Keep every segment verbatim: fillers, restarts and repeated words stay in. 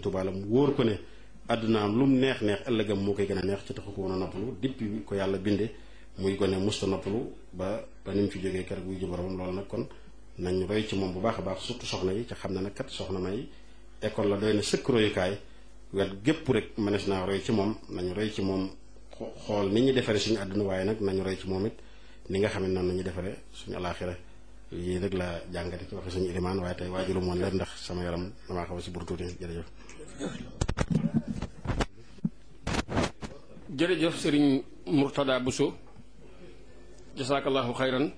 Tuubaa la mu wóor ko ne àddunaam lu mu neex neex ëllëgam moo koy gën a neex ci taxu ko woon a noppalu depuis ko yàlla binde muy ko ne musta noppalu ba ba ni mu fi jógee keroog wuy ji borom loolu nag kon nañ roy ci moom bu baax a baax surtout soxna yi ca xam ne nag kat soxna May école la doy na sëkk royukaay wet gépp rek mënees naa roy ci moom nañu roy ci moom xool ni ñu defaree suñu àdduna waaye nag nañu roy ci moom it ni nga xam ne noonu nañu defaree suñu alaaxira yii rek la jàngate ci waxe suñu ilimaan waaye tey waajulu moon leen ndax sama yaram damaa xaw a si bur tuuti jërëjëf jërëjëf sëriñ Murtada Bousso jasaakallahu xayran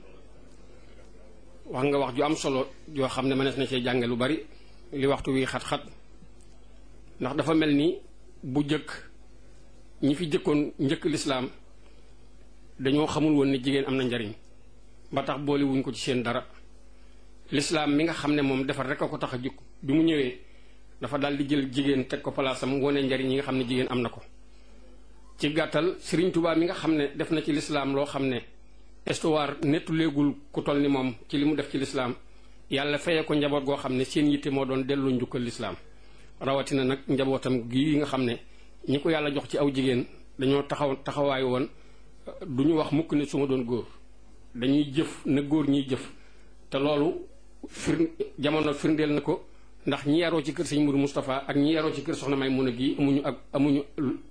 wax nga wax ju am solo joo xam ne mënees na cee jànge lu bari li waxtu wi xat-xat ndax dafa mel ni bu jëkk ñi fi jëkkoon njëkk lislaam dañoo xamul woon ni jigéen am na njariñ ba tax boole wuñ ko ci seen dara lislaam mi nga xam ne moom defar rek a ko tax a jukk bi mu ñëwee dafa daal di jël jigéen teg ko palaasam wone njariñ yi nga xam ne jigéen am na ko ci gàttal Sëriñ Tuubaa mi nga xam ne def na ci lislaam loo xam ne histoire nettu léegul ku toll ni moom ci li mu def ci lislaam yàlla feye ko njaboot goo xam ne seen yitte moo doon delloo njukkal lislaam rawatina nag njabootam gii nga xam ne ñi ko yàlla jox ci aw jigéen dañoo taxaw taxawaay woon du ñu wax mukk ne su ma doon góor dañuy jëf na góor ñiy jëf te loolu fir jamono firndeel na ko ndax ñi yaroo ci kër sëñ Mourou Moustapha ak ñi yaroo ci kër soxna May Muna gii amuñu ak amuñu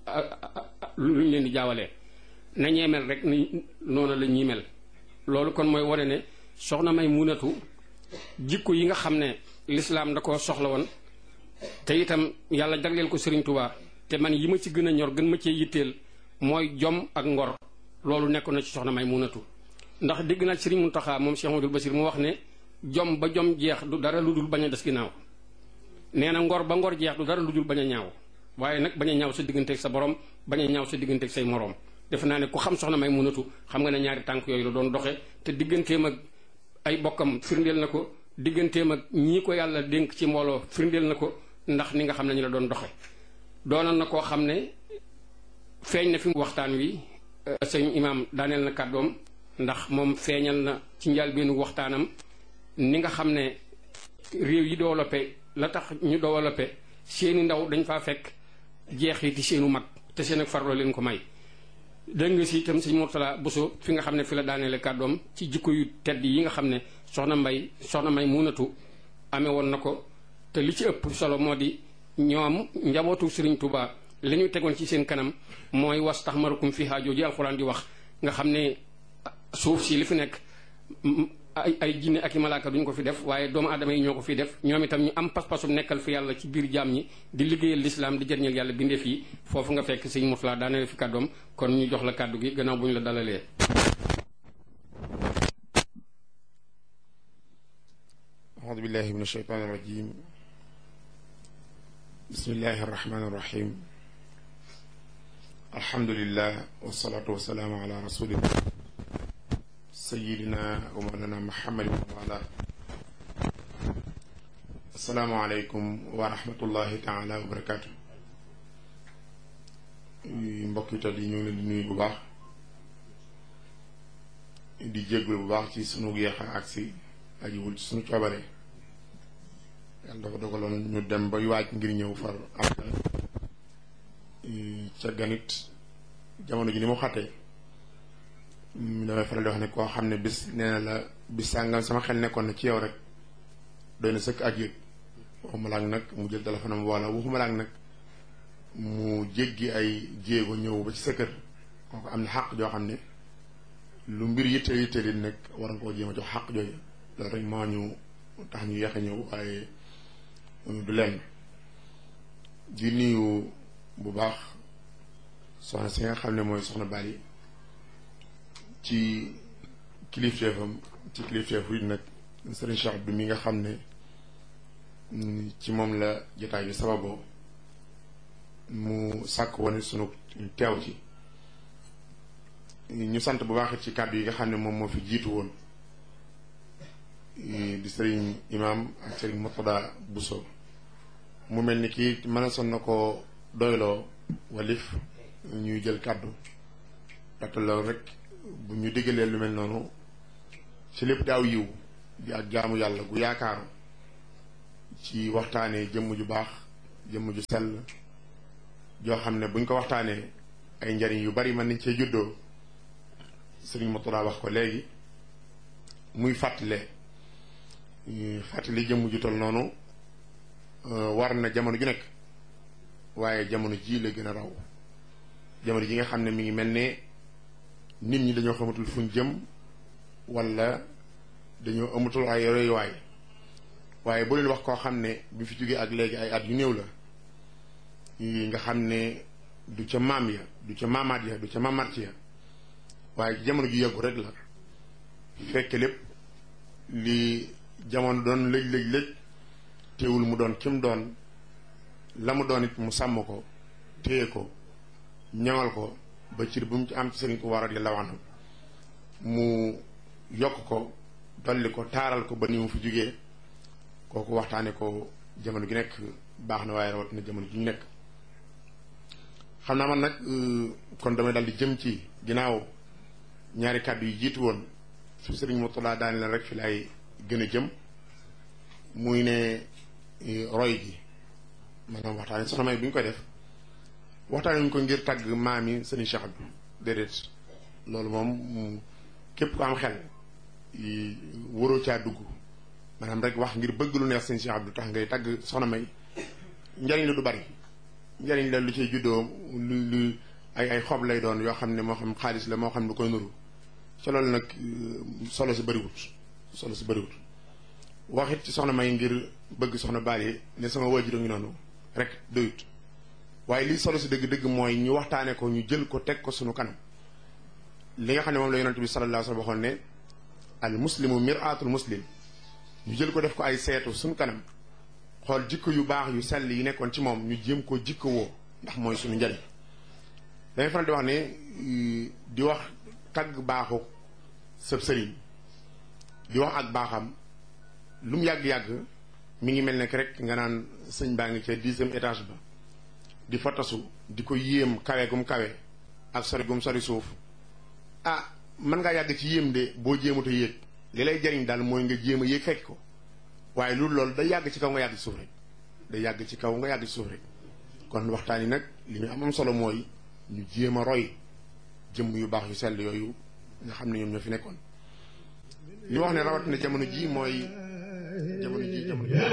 luñ leen di jaawalee na ñee mel rek ni noonu la ñuy mel loolu kon mooy wane ne soxna May Munatu jikko yi nga xam ne lislaam da ko soxla woon te itam yàlla jagleel ko Sëriñ Tuubaa te man yi ma ci gën a ñor gën ma cee yitteel mooy jom ak ngor loolu nekkoon na ci soxna May Munatu ndax dégg naa Sëriñ Muntaxa moom Cheikh Amadou Bassir mu wax ne jom ba jom jeex du dara lu dul bañ a des ginnaaw nee na ngor ba ngor jeex du dara lu dul bañ a ñaaw waaye nag bañ a ñaaw sa digganteeg sa borom bañ a ñaaw sa digganteeg say moroom defe naa ne ku xam soxna May Munatu xam nga ne ñaari tànk yooyu la doon doxe te digganteem ak ay bokkam firndeel na ko digganteem ak ñii ko yàlla dénk ci mbooloo firndeel na ko ndax ni nga xam ne ñu la doon doxe doonoon na koo xam ne feeñ na fi waxtaan wi sëñ imaam daaneel na kàddoom ndax moom feeñal na ci njëlbéenu waxtaanam ni nga xam ne réew yi développé la tax ñu développé seeni ndaw dañ faa fekk jeexiti seenu mag te seen ak farloo leen ko may dégg nga si itam sëñ Murtada Bousso fi nga xam ne fi la daaneele kàddoom ci jikko yu tedd yi nga xam ne soxna Mbay soxna May Munatu amee woon na ko te li ci ëpp solo moo di ñoom njabootu Sëriñ Tuubaa li ñu tegoon ci seen kanam mooy was tax marukum fi haajoo ji alxuraan di wax nga xam ne suuf si li fi nekk ay ay jinne ak i malaaka duñ ko fi def waaye doomu aadama yi ñoo ko fi def ñoom itam ñu am pas-pasum nekkal fi yàlla ci biir jaam ñi di liggéeyal lislaam di jëriñal yàlla bindeef yi foofu nga fekk sëñ Murtada daaneel fi kàddoom kon ñu jox la kàddu gi gannaaw bu ñu la dalalee. aoudu billahi min ashaytaani irrajim bismillahi arrahmani irrahim alhamdulillah wasalaatu wasalaamu ala rasulillah sayidina wa mawlana muhammadin wa ala assalaamu aleykum wa rahmatullahi taala wa barakaatu mbokk yi tal yi ñu ngi leen di nuyu bu baax di jégglu bu baax ci sunu yeex a agsi ajiwul ci sunu coobare yàlla dafa dogaloon ñu dem bay waaj ngir ñëw far am ca ganit jamono ji ni mu xattee damay faral di wax ne koo xam ne bis nee na la bis sàngam sama xel nekkoon na ci yow rek doy na sëkk ak yëg waxuma laak nag mu jël téléphone am wala waxuma laak nag mu jéggi ay jéego ñëw ba ci sa kër kooku am na xàq joo xam ne lu mbir yitte yitte li nag war nga koo jéem a jox xàq jooju loolu rek moo ñu tax ñu yeex a ñëw waaye du lenn di nuyu bu baax soxna si nga xam ne mooy soxna Bali ci kilifteefam ci kilifteefu it nag Serigne Cheikh Abdou mi nga xam ne ci moom la jotaay bi sababoo mu sàkk woon sunu teew ci ñu sant bu baax ci kàddu yi nga xam ne moom moo fi jiitu woon di Serigne Imam ak Serigne Murtada Bousso mu mel ni kii mën a son na ko doyloo walif ñuy jël kàddu ndaxte loolu rek bu ñu diggalee lu mel noonu ci lépp daaw yiw di ak jaamu yàlla gu yaakaaru ci waxtaanee jëmm ju baax jëmm ju sell joo xam ne buñ ko waxtaanee ay njariñ yu bari mën nañ cee juddoo sëriñ Mourtada wax ko léegi muy fàttale fàttali jëmm ju tol noonu war na jamono ju nekk waaye jamono ji la gën a raw jamono ji nga xam ne mi ngi mel ne nit ñi dañoo xamatul fuñ jëm wala dañoo amatul ay royuwaay waaye bu leen wax koo xam ne bi fi jógee ak léegi ay at yu néew la nga xam ne du ca maam ya du ca maamaat ya du ca maamaat ya waaye jamono ju yàggu rek la fekk lépp li jamono doon lëj lëj lëj teewul mu doon kim doon la mu doon it mu sàmm ko téye ko ñaŋal ko ba cir bu mu ci am ci sëriñ ko waral la wax na mu yokk ko dolli ko taaral ko ba ni mu fi jógee kooku waxtaane ko jamono gi nekk baax na waaye rawat na jamono ji ñu nekk xam naa man nag kon damay dal di jëm ci ginnaaw ñaari kàddu yi jiitu woon su sëriñ Mourtada daani leen rek fi lay gën a jëm muy ne roy gi maanaam waxtaane soxna May bu ñu koy def waxtaane ñu ko ngir tàgg maam yi sëriñ Cheikh Abdou déedéet loolu moom képp ko am xel waroo caa dugg maanaam rek wax ngir bëgg lu neex sëriñ Cheikh Abdou tax ngay tàgg soxna May njariñ la du bari njariñ la lu ciy juddoo lu lu ay ay xob lay doon yoo xam ne moo xam xaalis la moo xam lu koy nuru ca loolu nag solo si bëriwut solo si bëriwut waxit ci soxna May ngir bëgg soxna Bally ne sama waajur a ngi noonu rek doyut waaye lii solo si dëgg-dëgg mooy ñu waxtaane ko ñu jël ko teg ko sunu kanam li nga xam ne moom la yonent bi sallallahu alayhi wa sallam waxoon ne al muslimu mir'atul muslim ñu jël ko def ko ay seetu sunu kanam xool jikko yu baax yu sell yi nekkoon ci moom ñu jéem ko jikko woo ndax mooy suñu njariñ dangay faral di wax ne di wax tagg baaxu sëb sëriñ di wax ak baaxam lu mu yàgg-yàgg mi ngi mel ne rek nga naan sëñ baa ngi ca dixième étage ba di fa tasu di ko yéem kawe gum kawe ak sori gum sori suuf ah mën ngaa yàgg ci yéem de boo jéemut a yéeg li lay jariñ daal mooy nga jéem a yéeg fekk ko waaye loolu loolu day yàgg ci kaw nga yàgg ci suuf rek day yàgg ci kaw nga yàgg ci suuf rek kon waxtaan yi nag li ñu am am solo mooy ñu jéem a roy jëmm yu baax yu sell yooyu nga xam ne ñoom ñoo fi nekkoon ñu wax ne rawat na jamono ji mooy jamono ji jamono ji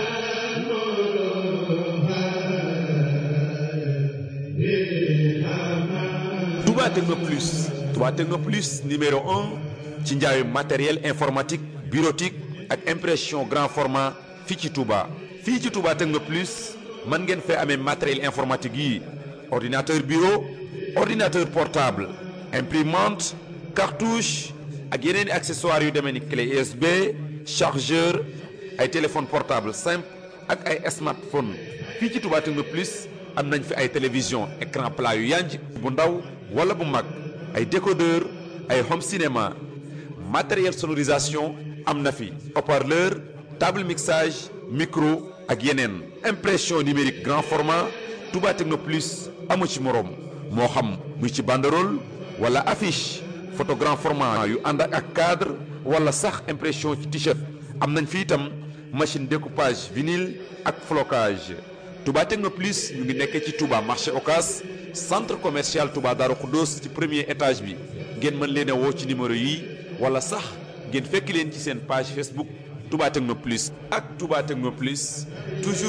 Touba Techno Plus Touba Techno Plus numéro un ci njaayu matériel informatique bureautique ak impression grand format fii ci Touba. fii ci Touba Techno Plus mën ngeen fee amee matériel informatique yi ordinateur bureau ordinateur portable imprimante cartouche ak yeneen i accessoires yu demee ni clé U S B chargeur ay téléphone portable simple ak ay smartphone fii ci Touba Techno Plus am nañ fi ay télévision écran plat yu yanj bu ndaw wala bu mag ay décodeur ay home cinéma matériel sonorisation am na fi haut-parleur table mixage micro ak yeneen impression numérique grand format Touba Techno Plus amu ci moroom moo xam muy ci banderole wala affiche photo grand format yu ànd ak cadre wala sax impression ci t-shirt am nañ fi itam machine découpage vinyle ak flocage Touba Techno Plus ñu ngi nekk ci Touba marché Ocass centre commercial Touba Darou Khoudoss ci premier étage bi ngeen mën leen a woo ci numéro yi wala sax ngeen fekk leen ci seen page Facebook Touba Techno Plus ak Touba Techno Plus toujours